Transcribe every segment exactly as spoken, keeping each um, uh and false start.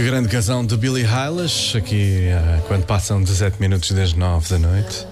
Que grande canção de Billie Eilish, aqui uh, quando passam dezassete minutos das nove da noite.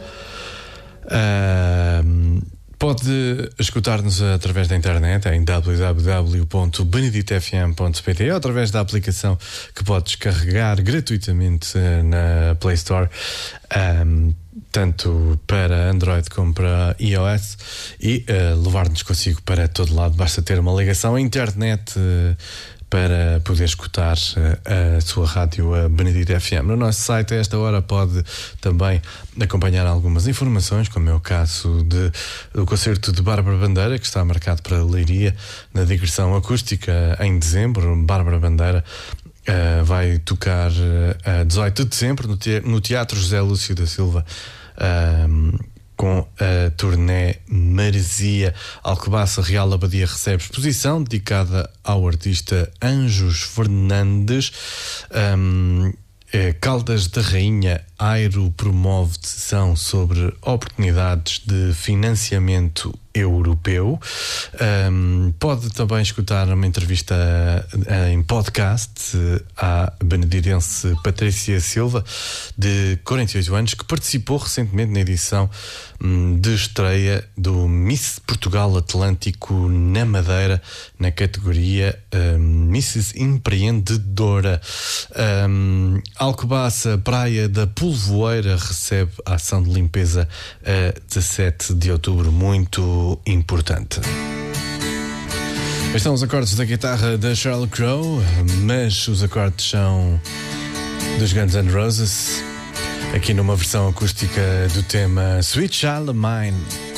Uh, pode escutar-nos através da internet em w w w ponto benedito f m ponto p t ou através da aplicação que pode descarregar gratuitamente na Play Store, um, tanto para Android como para iOS, e uh, levar-nos consigo para todo lado. Basta ter uma ligação à internet uh, para poder escutar uh, a sua rádio, a Benedito F M. No nosso site, a esta hora, pode também acompanhar algumas informações, como é o caso de, do concerto de Bárbara Bandeira, que está marcado para Leiria, na digressão acústica em dezembro. Bárbara Bandeira uh, vai tocar uh, a dezoito de dezembro no, te- no Teatro José Lúcio da Silva, uh, com a turnê Maresia. Alcobaça Real Abadia recebe exposição dedicada ao artista Anjos Fernandes. Um, é, Caldas da Rainha, Airo promove decisão sobre oportunidades de financiamento europeu. Um, pode também escutar uma entrevista em podcast à beneditense Patrícia Silva, de quarenta e oito anos, que participou recentemente na edição de estreia do Miss Portugal Atlântico na Madeira, na categoria um, Misses Empreendedora. Um, Alcobaça, Praia da Polvoeira, recebe a ação de limpeza a dezassete de outubro, muito importante. Estão os acordes da guitarra da Sheryl Crow, mas os acordes são dos Guns N' Roses, aqui numa versão acústica do tema Sweet Child of Mine.